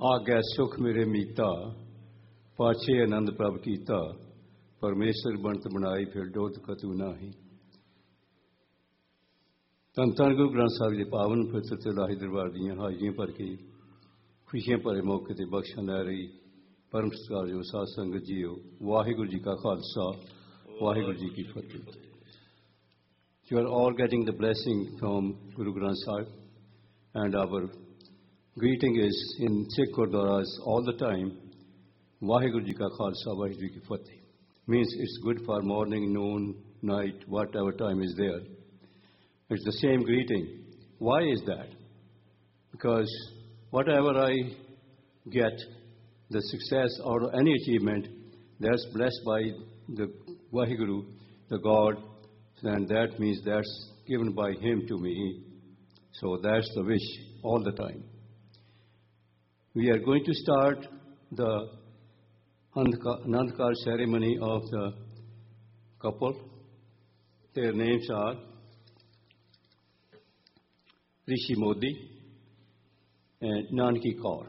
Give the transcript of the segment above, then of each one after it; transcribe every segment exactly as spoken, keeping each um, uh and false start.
आज्ञा सुख मेरे मीता पाछे आनंद प्रभ कीता परमेश्वर बनत बनाई फिर डोद कतू नाही। धन धन गुरु ग्रंथ साहिब के पावन पवित्र ते इलाही दरबार दीयां हाजियां भर के खुशियां भरे मौके ते बख्शा लै रही परम सत्कारयोग साध संगत जीओ वाहिगुरू जी का खालसा वाहिगुरू जी की फतेह। You are all getting the blessing from Guru Granth Sahib, and our greeting is in Sikh Gurdwaras all the time. Vaheguru Ji Ka Khalsa, Vaheguru Ji Ki Fateh. Means it's good for morning, noon, night, whatever time is there. It's the same greeting. Why is that? Because whatever I get, the success or any achievement, that's blessed by the Vaheguru, the God, and that means that's given by Him to me. So that's the wish all the time. We are going to start the Anandkar ceremony of the couple. Their names are Rishi Modi and Nanki Kaur.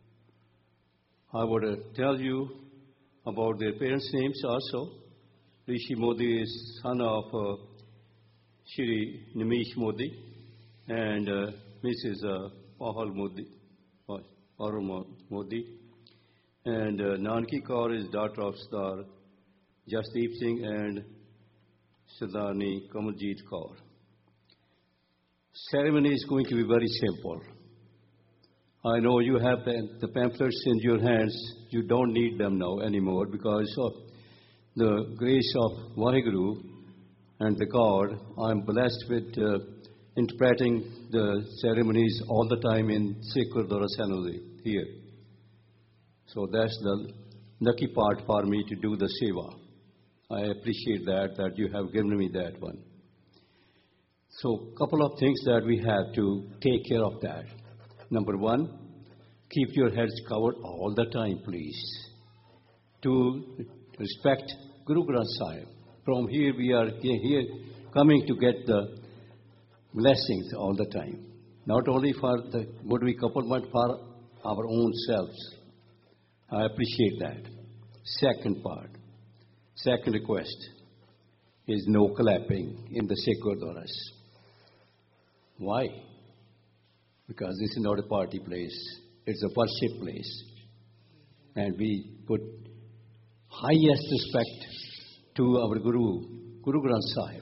I would uh, tell you about their parents' names also. Rishi Modi is son of uh, Shri Nimish Modi and uh, Missus Uh, Pahal Modi, Pahal Modi. And uh, Nanki Kaur is daughter of Sardar Jasdeep Singh and Sardarni Kamaljeet Kaur. Ceremony is going to be very simple. I know you have the pamphlets in your hands. You don't need them now anymore because of the grace of Vaheguru and the God. I'm blessed with uh, interpreting the ceremonies all the time in Sikh Gurdwara Sanoli here. So that's the lucky part for me to do the seva. I appreciate that, that you have given me that one. So couple of things that we have to take care of that. Number one, keep your heads covered all the time, please. To respect Guru Granth Sahib. From here we are here coming to get the blessings all the time. Not only for the would-be couple, but for our own selves. I appreciate that. Second part, second request is no clapping in the Sikh Gurdwaras. Why? Because this is not a party place. It's a worship place. And we put highest respect to our Guru, Guru Granth Sahib.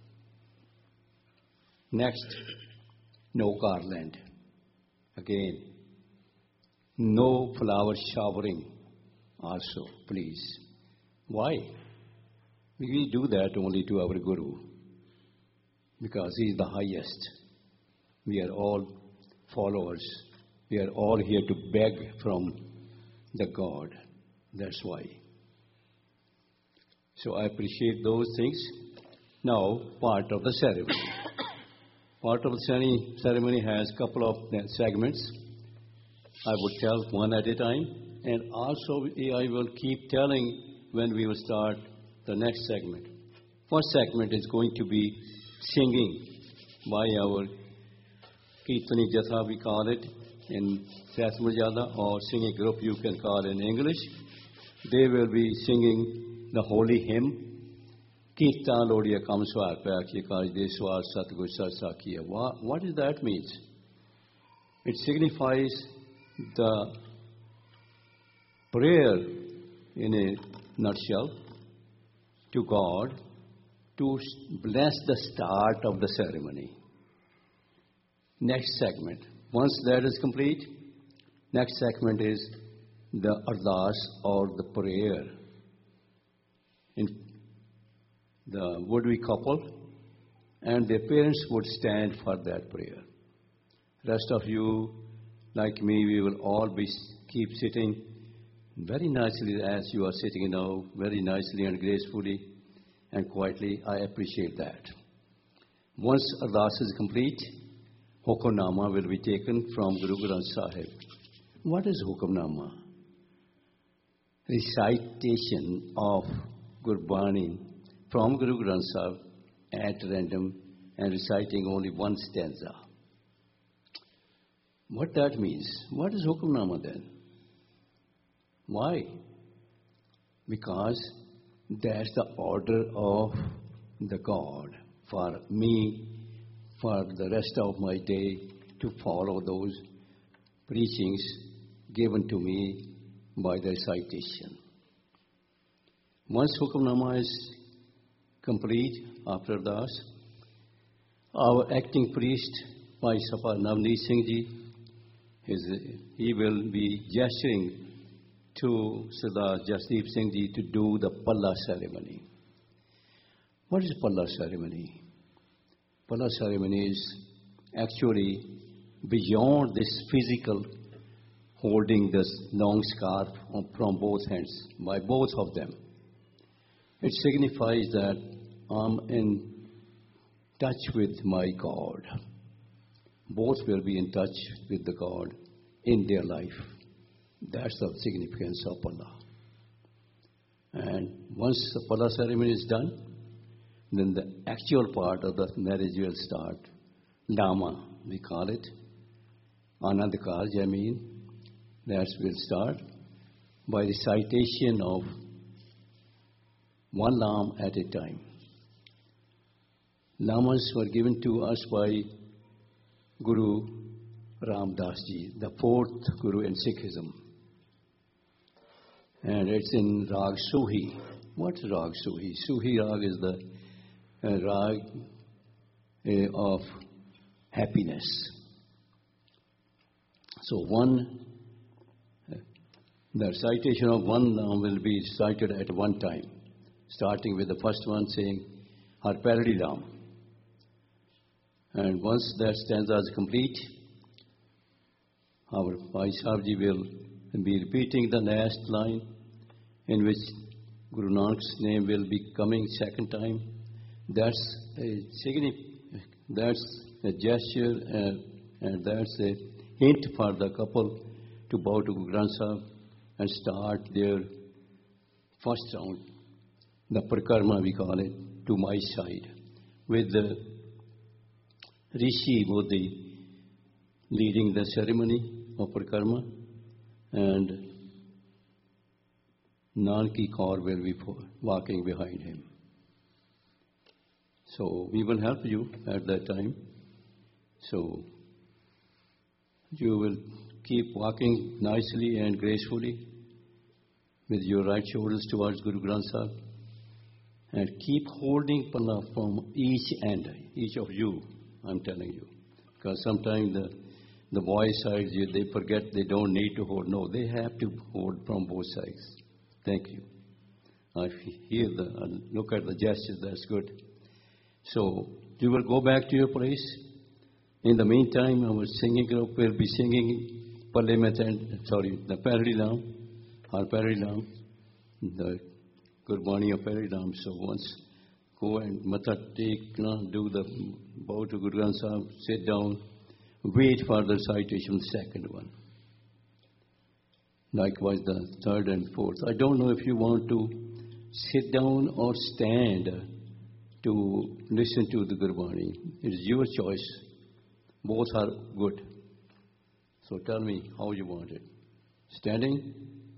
Next, no garland. Again, no flower showering also, please. Why? We do that only to our Guru because he is the highest. We are all followers. We are all here to beg from the God. That's why. So I appreciate those things. Now, part of the ceremony. Part of the ceremony has a couple of segments. I would tell one at a time. And also, I will keep telling when we will start the next segment. First segment is going to be singing by our Kirtani Jatha, we call it in Seth Murjada, or singing group you can call in English. They will be singing the holy hymn. Kirtan Lodiya Kamswar Pakya Kaj Deswar Satgur Satsakiya. What does that mean? It signifies the prayer in a nutshell to God to bless the start of the ceremony. Next segment. Once that is complete, next segment is the ardas or the prayer. In the would-be couple and their parents would stand for that prayer. Rest of you, like me, we will all be keep sitting very nicely as you are sitting now, very nicely and gracefully and quietly. I appreciate that. Once ardas is complete, Hukamnama will be taken from Guru Granth Sahib. What is Hukamnama? Recitation of Gurbani from Guru Granth Sahib at random and reciting only one stanza. What that means? What is Hukamnama then? Why? Because that's the order of the God for me, for the rest of my day, to follow those preachings given to me by the recitation. Once Hukamnama is complete, after that, our acting priest, Bhai Sapa Navneet Singh Ji, his, he will be gesturing to Sardar Jasdeep Singh Ji to do the Palla ceremony. What is Palla ceremony? Palla ceremony is actually beyond this physical holding this long scarf from both hands, by both of them. It signifies that I'm in touch with my God. Both will be in touch with the God in their life. That's the significance of Palla. And once the Palla ceremony is done, then the actual part of the marriage will start. Lama, we call it. Anand Karj, I mean. That will start by recitation of one Lam at a time. Lamas were given to us by Guru Ram Das Ji, the fourth Guru in Sikhism. And it's in Rag Suhi. What's Rag Suhi? Suhi Rag is the uh, Rag uh, of happiness. So one, uh, the recitation of one Nam will be recited at one time, starting with the first one saying, Har Paradi Lam. And once that stanza is complete, our Bhai Sahib Ji will be repeating the last line, in which Guru Nanak's name will be coming second time. That's a signif- that's a gesture and, and that's a hint for the couple to bow to Guru Granth Sahib and start their first round, the Prakarma we call it, to my side, with the Rishi Bodhi leading the ceremony of Prakarma, and Nanki Kaur will be walking behind him. So we will help you at that time. So you will keep walking nicely and gracefully with your right shoulders towards Guru Granth Sahib, and keep holding Palla from each end, each of you, I'm telling you. Because sometimes the, the boy sides, they forget they don't need to hold. No, they have to hold from both sides. Thank you. I hear the, uh, look at the gestures, that's good. So you will go back to your place. In the meantime, our singing group will be singing Palle Mein, sorry, the Paradi Lam, our Paradi Lam, the Gurbani of Paradi Lam. So once go and Matha take, do the bow to Guru Granth Sahib, sit down, wait for the recitation, the second one. Likewise, the third and fourth. I don't know if you want to sit down or stand to listen to the Gurbani. It is your choice. Both are good. So tell me how you want it. Standing?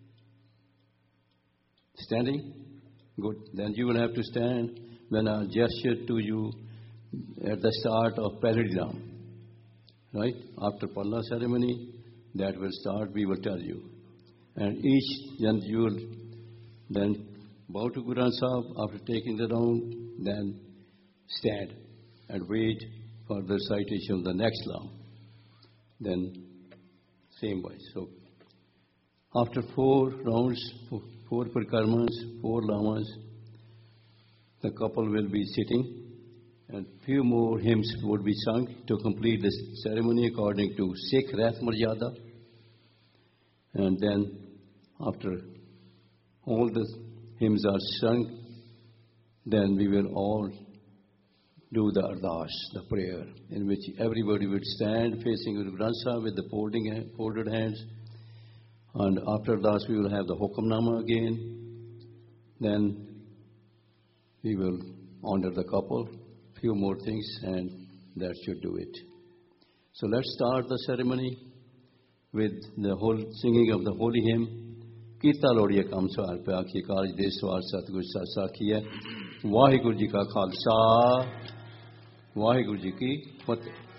Standing? Good. Then you will have to stand when I gesture to you at the start of Paradi Lam. Right? After Palla ceremony, that will start, we will tell you. And each, then you will then bow to Guru Granth Sahib after taking the round, then stand and wait for the recitation of the next Lam. Then same way. So after four rounds, four Prakarmas, four Lamas, the couple will be sitting, and few more hymns would be sung to complete this ceremony according to Sikh Rath Maryada. And then after all the hymns are sung, then we will all do the ardas, the prayer, in which everybody would stand facing Guru Granth Sahib with the folding, folded hands. And after ardas, we will have the Hukamnama again. Then we will honor the couple, few more things, and that should do it. So let's start the ceremony. with the whole singing of the holy hymn. Kita Lordya Kamsar Paki Kaj Deswar Satguru Sasakiya. Vaheguru Ji Ka Khalsa, Vaheguru Ji Ki Fateh.